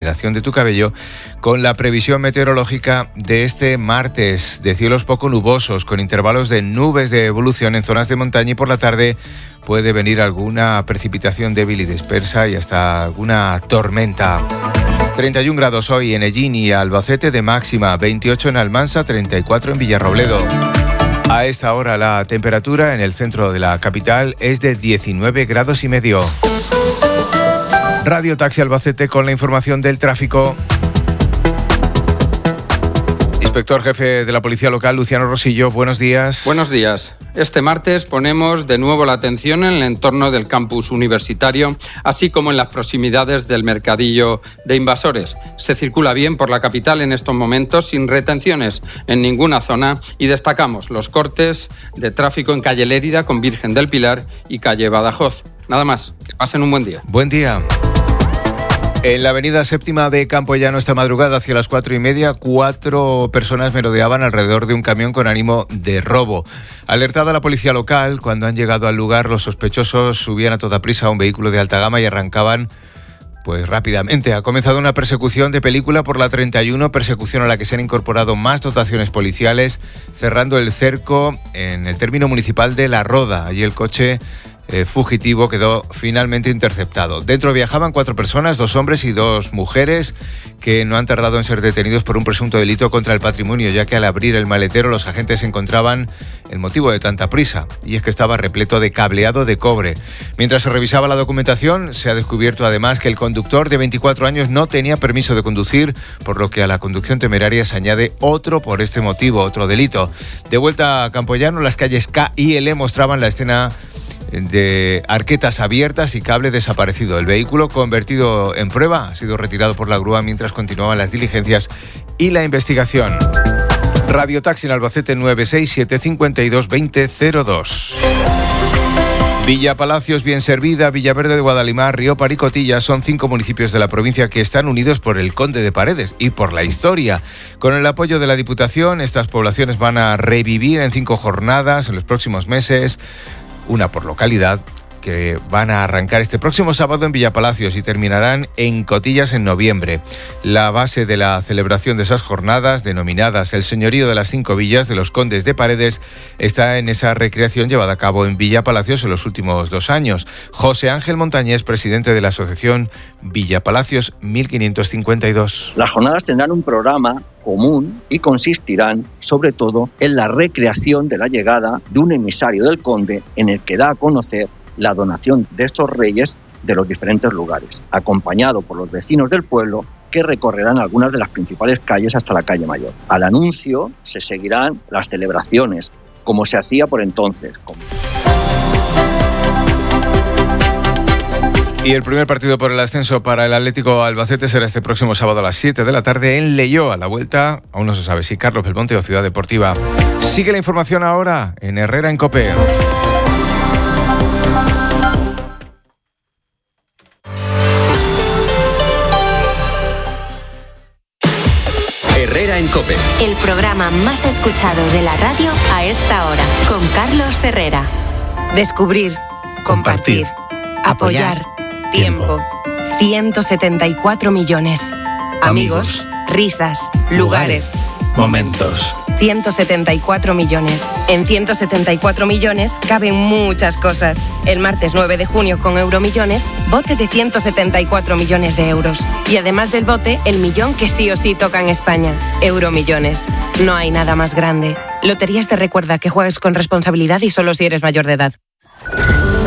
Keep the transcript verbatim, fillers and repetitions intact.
depilación de tu cabello con la previsión meteorológica de este martes, de cielos poco nubosos con intervalos de nubes de evolución en zonas de montaña, y por la tarde puede venir alguna precipitación débil y dispersa y hasta alguna tormenta. treinta y un grados hoy en Hellín y Albacete de máxima, veintiocho en Almansa, treinta y cuatro en Villarrobledo. A esta hora la temperatura en el centro de la capital es de diecinueve grados y medio. Radio Taxi Albacete con la información del tráfico. Inspector jefe de la Policía Local, Luciano Rosillo, buenos días. Buenos días. Este martes ponemos de nuevo la atención en el entorno del campus universitario, así como en las proximidades del mercadillo de Invasores. Se circula bien por la capital en estos momentos sin retenciones en ninguna zona y destacamos los cortes de tráfico en calle Lérida con Virgen del Pilar y calle Badajoz. Nada más, que pasen un buen día. Buen día. En la avenida Séptima de Campoyano esta madrugada hacia las cuatro y media, cuatro personas merodeaban alrededor de un camión con ánimo de robo. Alertada la policía local, cuando han llegado al lugar, los sospechosos subían a toda prisa a un vehículo de alta gama y arrancaban pues rápidamente. Ha comenzado una persecución de película por la treinta y uno, persecución a la que se han incorporado más dotaciones policiales, cerrando el cerco en el término municipal de La Roda. Allí el coche Eh, fugitivo quedó finalmente interceptado. Dentro viajaban cuatro personas, dos hombres y dos mujeres, que no han tardado en ser detenidos por un presunto delito contra el patrimonio, ya que al abrir el maletero los agentes encontraban el motivo de tanta prisa, y es que estaba repleto de cableado de cobre. Mientras se revisaba la documentación, se ha descubierto además que el conductor de veinticuatro años no tenía permiso de conducir, por lo que a la conducción temeraria se añade otro por este motivo, otro delito. De vuelta a Campoyano, las calles K y L mostraban la escena de arquetas abiertas y cable desaparecido. El vehículo, convertido en prueba, ha sido retirado por la grúa mientras continuaban las diligencias y la investigación. Radio Taxi en Albacete nueve seis siete cinco dos dos cero cero dos. Villa Palacios, Bien Servida, Villaverde de Guadalimar, Riópar y Cotilla son cinco municipios de la provincia que están unidos por el Conde de Paredes y por la historia. Con el apoyo de la Diputación, estas poblaciones van a revivir en cinco jornadas en los próximos meses, una por localidad, que van a arrancar este próximo sábado en Villapalacios y terminarán en Cotillas en noviembre. La base de la celebración de esas jornadas, denominadas el Señorío de las Cinco Villas de los Condes de Paredes, está en esa recreación llevada a cabo en Villapalacios en los últimos dos años. José Ángel Montañés, presidente de la asociación Villapalacios mil quinientos cincuenta y dos. Las jornadas tendrán un programa común y consistirán sobre todo en la recreación de la llegada de un emisario del conde, en el que da a conocer la donación de estos reyes de los diferentes lugares, acompañado por los vecinos del pueblo, que recorrerán algunas de las principales calles hasta la calle Mayor. Al anuncio se seguirán las celebraciones, como se hacía por entonces. Y el primer partido por el ascenso para el Atlético Albacete será este próximo sábado a las siete de la tarde en Leioa. A la vuelta, aún no se sabe si Carlos Belmonte o Ciudad Deportiva. Sigue la información ahora en Herrera en COPE. Herrera en COPE. El programa más escuchado de la radio a esta hora, con Carlos Herrera. Descubrir, compartir, apoyar, tiempo. ciento setenta y cuatro millones. Amigos, risas, lugares, momentos. ciento setenta y cuatro millones. En ciento setenta y cuatro millones caben muchas cosas. El martes nueve de junio con Euromillones, bote de ciento setenta y cuatro millones de euros. Y además del bote, el millón que sí o sí toca en España. Euromillones. No hay nada más grande. Loterías te recuerda que juegues con responsabilidad y solo si eres mayor de edad.